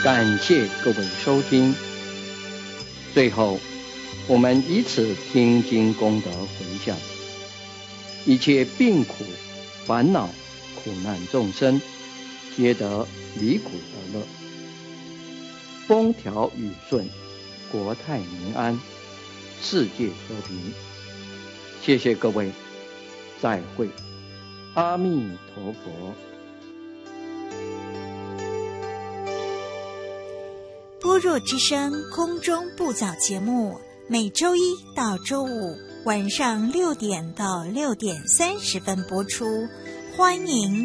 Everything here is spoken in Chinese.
感谢各位收听。最后，我们以此听经功德回向，一切病苦、烦恼、苦难众生，皆得离苦得乐，风调雨顺，国泰民安，世界和平。谢谢各位，再会，阿弥陀佛。 般若之声空中布早节目，每周一到周五晚上6点到6点30分播出，欢迎